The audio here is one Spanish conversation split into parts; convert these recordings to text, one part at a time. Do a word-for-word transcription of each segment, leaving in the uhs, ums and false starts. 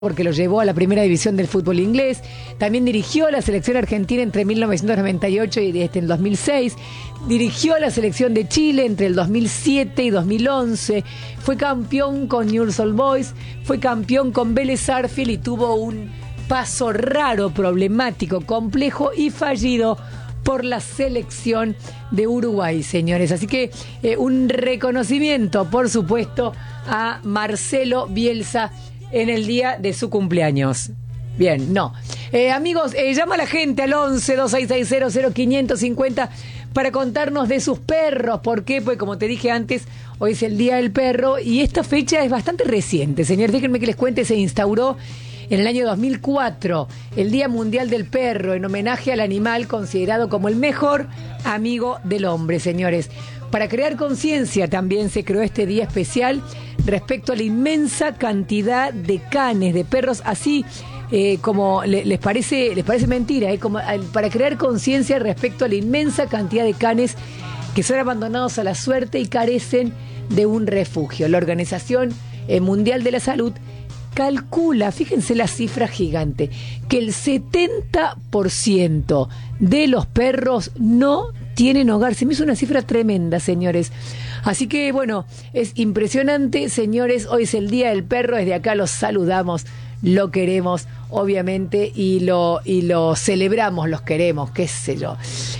porque lo llevó a la primera división del fútbol inglés. También dirigió a la selección argentina entre mil novecientos noventa y ocho y este, el dos mil seis. Dirigió a la selección de Chile entre el dos mil siete y dos mil once. Fue campeón con Newell's Old Boys. Fue campeón con Vélez Sarsfield y tuvo un paso raro, problemático, complejo y fallido por la selección de Uruguay, señores. Así que eh, un reconocimiento, por supuesto, a Marcelo Bielsa en el día de su cumpleaños. Bien, no. Eh, amigos, eh, llama a la gente al once, dos seis seis cero, cero quinientos cincuenta para contarnos de sus perros. ¿Por qué? Pues como te dije antes, hoy es el Día del Perro y esta fecha es bastante reciente. Señores, déjenme que les cuente, se instauró en el año dos mil cuatro, el Día Mundial del Perro, en homenaje al animal considerado como el mejor amigo del hombre, señores. Para crear conciencia también se creó este día especial respecto a la inmensa cantidad de canes, de perros, así eh, como le, les parece les parece mentira, eh, como, eh, para crear conciencia respecto a la inmensa cantidad de canes que son abandonados a la suerte y carecen de un refugio. La Organización eh, Mundial de la Salud calcula, fíjense la cifra gigante, que el setenta por ciento de los perros no tienen hogar. Se me hizo una cifra tremenda, señores. Así que, bueno, es impresionante, señores. Hoy es el Día del Perro. Desde acá los saludamos, lo queremos, obviamente, y lo, y lo celebramos, los queremos, qué sé yo.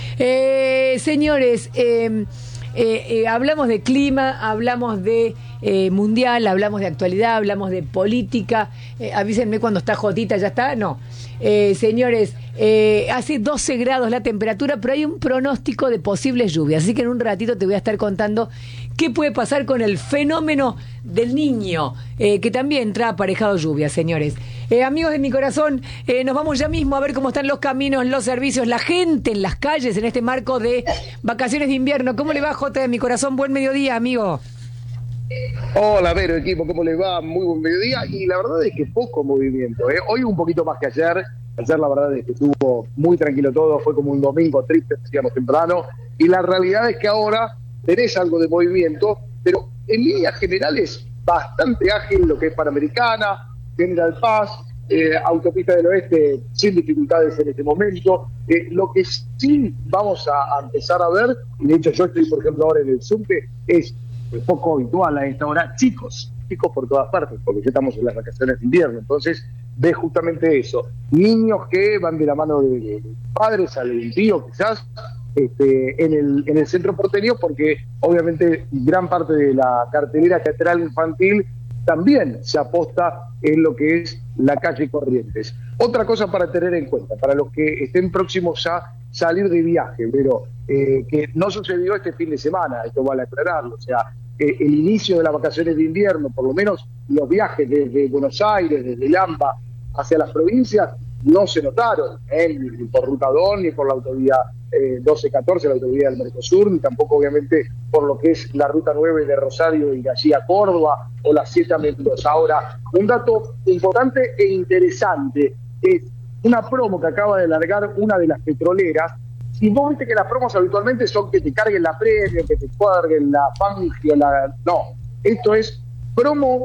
Eh, señores, eh, eh, eh, hablamos de clima, hablamos de eh, mundial, hablamos de actualidad, hablamos de política. Eh, avísenme cuando está Jotita, ¿ya está? No. Eh, señores, eh, hace doce grados la temperatura, pero hay un pronóstico de posibles lluvias, así que en un ratito te voy a estar contando qué puede pasar con el fenómeno del niño, eh, que también trae aparejado lluvias, señores. Eh, amigos de mi corazón, eh, nos vamos ya mismo a ver cómo están los caminos, los servicios, la gente en las calles en este marco de vacaciones de invierno. ¿Cómo le va, Jota de mi corazón? Buen mediodía, amigo. Hola, Vero, equipo, ¿cómo les va? Muy buen mediodía. Y la verdad es que poco movimiento, ¿eh? Hoy un poquito más que ayer. Ayer la verdad es que estuvo muy tranquilo todo, fue como un domingo triste, decíamos temprano. Y la realidad es que ahora tenés algo de movimiento, pero en líneas generales bastante ágil lo que es Panamericana, General Paz, eh, Autopista del Oeste sin dificultades en este momento. Eh, lo que sí vamos a, a empezar a ver, y de hecho yo estoy por ejemplo ahora en el subte, es es poco habitual a esta hora, chicos, chicos por todas partes, porque ya estamos en las vacaciones de invierno, entonces ves justamente eso, niños que van de la mano de, de padres, algún tío quizás, este, en el en el centro porteño, porque obviamente gran parte de la cartelera teatral infantil también se aposta en lo que es la calle Corrientes. Otra cosa para tener en cuenta, para los que estén próximos a salir de viaje, pero eh, que no sucedió este fin de semana, esto vale aclararlo, o sea, eh, el inicio de las vacaciones de invierno, por lo menos los viajes desde Buenos Aires, desde Lampa hacia las provincias, no se notaron, ¿eh? ni por Ruta dos, ni por la autovía eh, doce catorce, la autovía del Mercosur, ni tampoco obviamente por lo que es la Ruta nueve de Rosario y de allí a Córdoba, o la siete a Mendoza. Ahora, un dato importante e interesante es una promo que acaba de largar una de las petroleras. Y vos viste que las promos habitualmente son que te carguen la premio, que te carguen la Fangio, la... No, esto es promo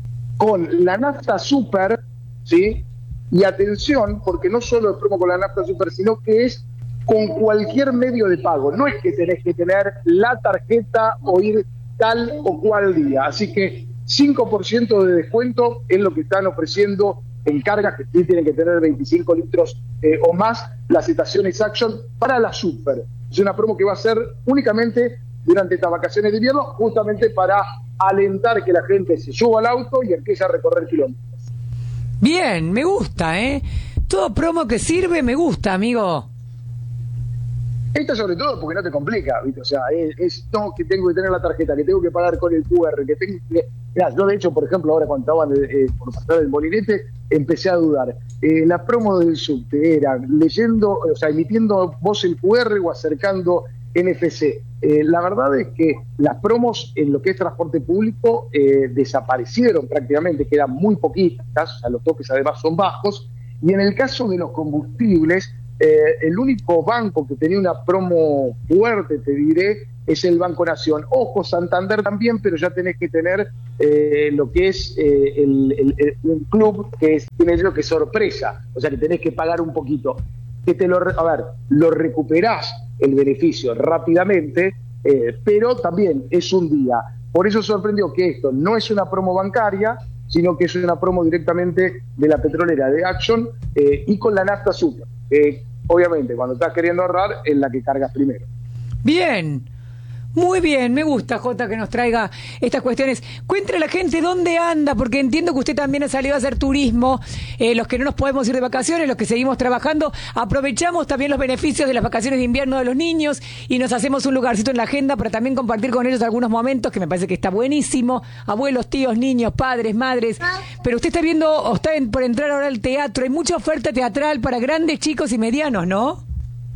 con la nafta super, ¿sí? Y atención, porque no solo es promo con la nafta super, sino que es con cualquier medio de pago. No es que tenés que tener la tarjeta o ir tal o cual día. Así que cinco por ciento de descuento es lo que están ofreciendo en cargas que sí tienen que tener veinticinco litros eh, o más las estaciones Action para la Super. Es una promo que va a ser únicamente durante estas vacaciones de invierno, justamente para alentar que la gente se suba al auto y empiece a recorrer kilómetros. Bien, me gusta, ¿eh? Todo promo que sirve me gusta, amigo. Esto sobre todo porque no te complica, ¿viste? O sea, es, es no, que tengo que tener la tarjeta, que tengo que pagar con el cu erre, que tengo que... Mirá, yo de hecho, por ejemplo, ahora cuando estaban eh, por pasar el molinete, empecé a dudar. Eh, la promo del subte era leyendo, o sea, emitiendo vos el cu erre o acercando ene efe ce. Eh, la verdad es que las promos en lo que es transporte público eh, desaparecieron prácticamente, quedan muy poquitas, o sea, los toques además son bajos, y en el caso de los combustibles, Eh, el único banco que tenía una promo fuerte, te diré, es el Banco Nación. Ojo, Santander también, pero ya tenés que tener eh, lo que es eh, el, el, el, un club que es, tiene lo que es sorpresa, o sea que tenés que pagar un poquito. Que te lo, a ver, lo recuperás el beneficio rápidamente, eh, pero también es un día. Por eso sorprendió que esto no es una promo bancaria, sino que es una promo directamente de la petrolera de Action eh, y con la nafta super. Eh, obviamente, cuando estás queriendo ahorrar, es la que cargas primero. Bien. Muy bien, me gusta, Jota, que nos traiga estas cuestiones. Cuéntale a la gente dónde anda, porque entiendo que usted también ha salido a hacer turismo. Eh, los que no nos podemos ir de vacaciones, los que seguimos trabajando, aprovechamos también los beneficios de las vacaciones de invierno de los niños y nos hacemos un lugarcito en la agenda para también compartir con ellos algunos momentos, que me parece que está buenísimo. Abuelos, tíos, niños, padres, madres. Pero usted está viendo, o está en, por entrar ahora al teatro. Hay mucha oferta teatral para grandes, chicos y medianos, ¿no?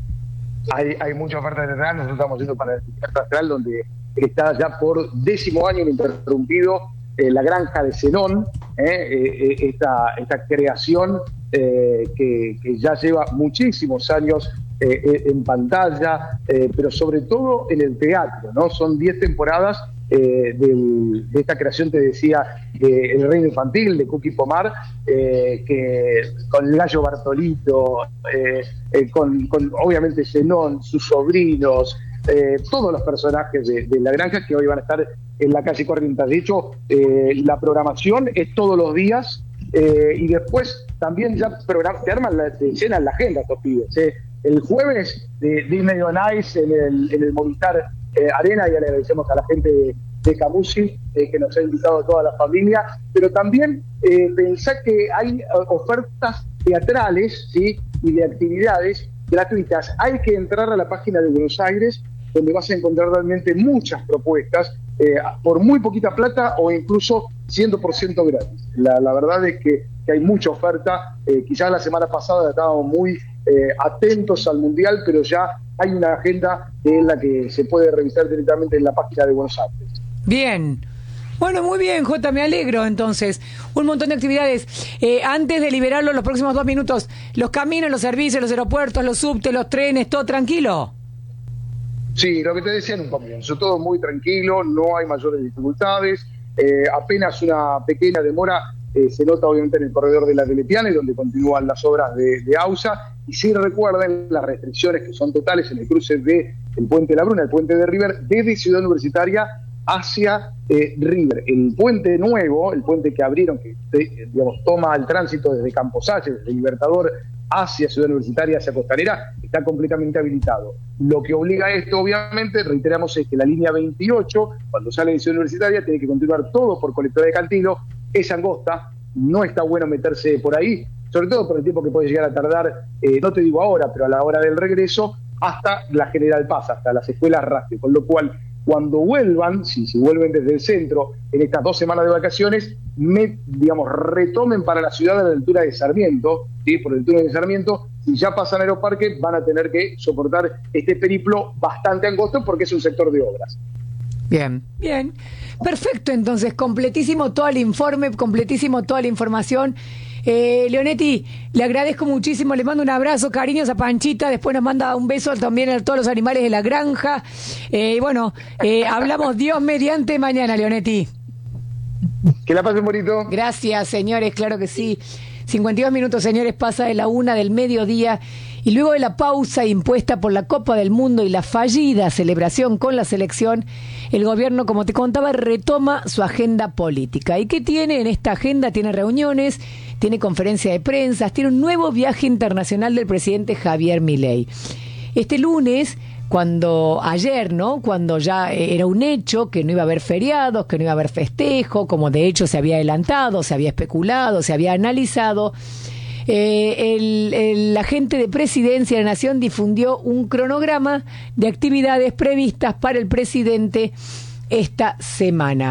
Hay, hay mucha oferta teatral, nosotros estamos haciendo para el Teatro Astral, donde está ya por décimo año ininterrumpido eh, La Granja de Zenón, eh, eh, esta, esta creación eh, que, que ya lleva muchísimos años eh, en pantalla, eh, pero sobre todo en el teatro, ¿no? Son diez temporadas eh, del, de esta creación, te decía, de El Reino Infantil, de Cookie Pomar, eh, que con el gallo Bartolito, eh, eh, con, con obviamente Zenón, sus sobrinos, eh, todos los personajes de, de La Granja que hoy van a estar en la calle Corrientes. De hecho, eh, la programación es todos los días eh, y después también ya program- te arman, la, te llenan la agenda estos pibes. Eh. El jueves de Disney on Ice en el, en el Movistar eh, Arena, ya le agradecemos a la gente de, de Camusi eh, que nos ha invitado a toda la familia, pero también eh, pensá que hay ofertas teatrales, ¿sí?, y de actividades gratuitas. Hay que entrar a la página de Buenos Aires, donde vas a encontrar realmente muchas propuestas eh, por muy poquita plata o incluso cien por ciento gratis. La, la verdad es que, que hay mucha oferta. Eh, quizás la semana pasada estábamos muy eh, atentos al Mundial, pero ya hay una agenda que es la que se puede revisar directamente en la página de Buenos Aires. Bien. Bueno, muy bien, Jota, me alegro entonces. Un montón de actividades. Eh, antes de liberarlo, los próximos dos minutos, los caminos, los servicios, los aeropuertos, los subtes, los trenes, ¿todo tranquilo? Sí, lo que te decía en un comienzo, todo muy tranquilo, no hay mayores dificultades, eh, apenas una pequeña demora eh, se nota obviamente en el corredor de la Telepiana, donde continúan las obras de, de AUSA, y sí recuerden las restricciones que son totales en el cruce de el Puente de la Bruna, el Puente de River, desde Ciudad Universitaria hacia eh, River. El puente nuevo, el puente que abrieron, que eh, digamos, toma el tránsito desde Camposalle, desde Libertador hacia Ciudad Universitaria, hacia Costanera, está completamente habilitado. Lo que obliga a esto, obviamente, reiteramos, es que la línea veintiocho, cuando sale de Ciudad Universitaria, tiene que continuar todo por Colectora de Cantilo, es angosta, no está bueno meterse por ahí, sobre todo por el tiempo que puede llegar a tardar, eh, no te digo ahora, pero a la hora del regreso, hasta la General Paz, hasta las escuelas Rasque, con lo cual, cuando vuelvan, si, si vuelven desde el centro en estas dos semanas de vacaciones, me, digamos, retomen para la ciudad a la altura de Sarmiento, ¿sí?, por el túnel de Sarmiento, y ya pasan a Aeroparque, van a tener que soportar este periplo bastante angosto porque es un sector de obras. Bien, bien. Perfecto, entonces, completísimo todo el informe, completísimo toda la información. Eh, Leonetti, le agradezco muchísimo, le mando un abrazo, cariños a Panchita, después nos manda un beso también a todos los animales de la granja. Eh, bueno, eh, hablamos Dios mediante mañana, Leonetti. Que la pasen bonito. Gracias, señores, claro que sí. cincuenta y dos minutos, señores, pasa de la una del mediodía y luego de la pausa impuesta por la Copa del Mundo y la fallida celebración con la selección, el gobierno, como te contaba, retoma su agenda política. ¿Y qué tiene en esta agenda? Tiene reuniones, tiene conferencia de prensa, tiene un nuevo viaje internacional del presidente Javier Milei. Este lunes, cuando ayer, ¿no? Cuando ya era un hecho que no iba a haber feriados, que no iba a haber festejo, como de hecho se había adelantado, se había especulado, se había analizado, eh, el, el agente de Presidencia de la Nación difundió un cronograma de actividades previstas para el presidente esta semana.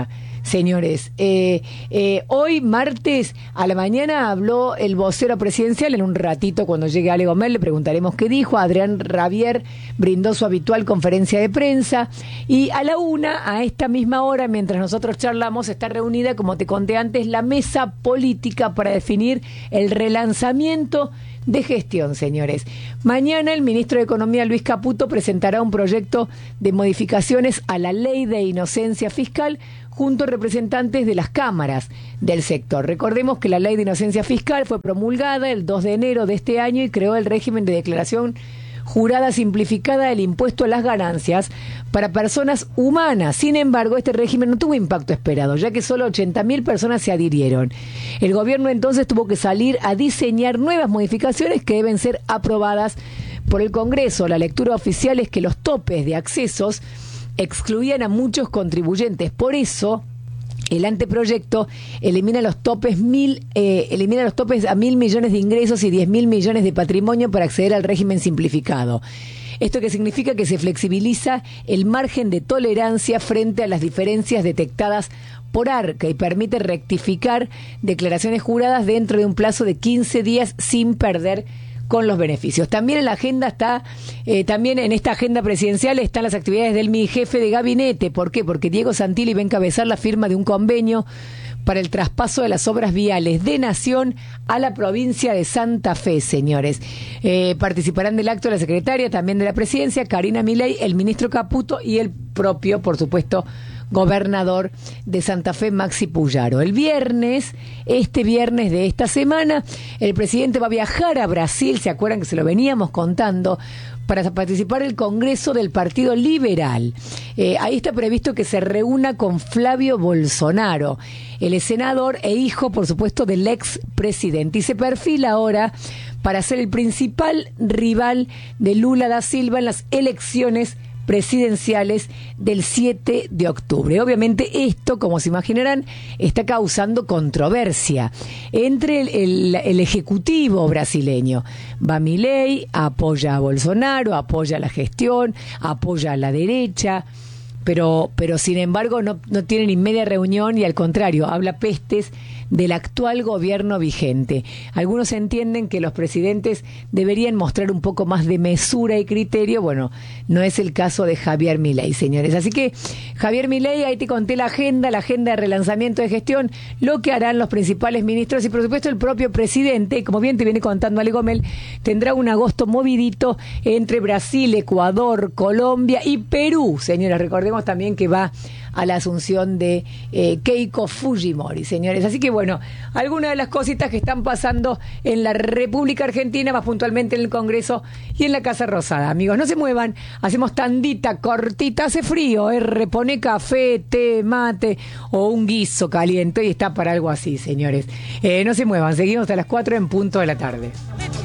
señores. Eh, eh, hoy, martes, a la mañana habló el vocero presidencial. En un ratito, cuando llegue Ale Gómez, le preguntaremos qué dijo. Adrián Rabier brindó su habitual conferencia de prensa. Y a la una, a esta misma hora, mientras nosotros charlamos, está reunida, como te conté antes, la mesa política para definir el relanzamiento de gestión, señores. Mañana el ministro de Economía, Luis Caputo, presentará un proyecto de modificaciones a la ley de inocencia fiscal junto a representantes de las cámaras del sector. Recordemos que la ley de inocencia fiscal fue promulgada el dos de enero de este año y creó el régimen de declaración jurada simplificada del impuesto a las ganancias para personas humanas. Sin embargo, este régimen no tuvo impacto esperado, ya que solo ochenta mil personas se adhirieron. El gobierno entonces tuvo que salir a diseñar nuevas modificaciones que deben ser aprobadas por el Congreso. La lectura oficial es que los topes de accesos excluían a muchos contribuyentes. Por eso, el anteproyecto elimina los topes mil, eh, elimina los topes a mil millones de ingresos y diez mil millones de patrimonio para acceder al régimen simplificado. Esto que significa que se flexibiliza el margen de tolerancia frente a las diferencias detectadas por ARCA y permite rectificar declaraciones juradas dentro de un plazo de quince días sin perder con los beneficios. También en la agenda está, eh, también en esta agenda presidencial están las actividades del mi jefe de gabinete. ¿Por qué? Porque Diego Santilli va a encabezar la firma de un convenio para el traspaso de las obras viales de Nación a la provincia de Santa Fe, señores. Eh, participarán del acto la secretaria, también de la presidencia, Karina Milei, el ministro Caputo y el propio, por supuesto, gobernador de Santa Fe, Maxi Puyaro. El viernes, este viernes de esta semana, el presidente va a viajar a Brasil, ¿se acuerdan que se lo veníamos contando?, para participar del Congreso del Partido Liberal. Eh, ahí está previsto que se reúna con Flavio Bolsonaro, el senador e hijo, por supuesto, del ex presidente. Y se perfila ahora para ser el principal rival de Lula da Silva en las elecciones presidenciales del siete de octubre. Obviamente esto, como se imaginarán, está causando controversia entre el, el, el ejecutivo brasileño. Va Milei, apoya a Bolsonaro, apoya la gestión, apoya a la derecha, pero, pero sin embargo no, no tiene ni media reunión y al contrario, habla pestes del actual gobierno vigente. Algunos entienden que los presidentes deberían mostrar un poco más de mesura y criterio. Bueno, no es el caso de Javier Milei, señores. Así que Javier Milei, ahí te conté la agenda, la agenda de relanzamiento de gestión, lo que harán los principales ministros y por supuesto el propio presidente, como bien te viene contando Ale Gómez, tendrá un agosto movidito entre Brasil, Ecuador, Colombia y Perú. Señores, recordemos también que va a la asunción de eh, Keiko Fujimori, señores. Así que bueno, algunas de las cositas que están pasando en la República Argentina, más puntualmente en el Congreso y en la Casa Rosada. Amigos, no se muevan, hacemos tandita cortita, hace frío, ¿eh? Repone café, té, mate o un guiso caliente y está para algo así, señores. Eh, no se muevan, seguimos hasta las cuatro en punto de la tarde.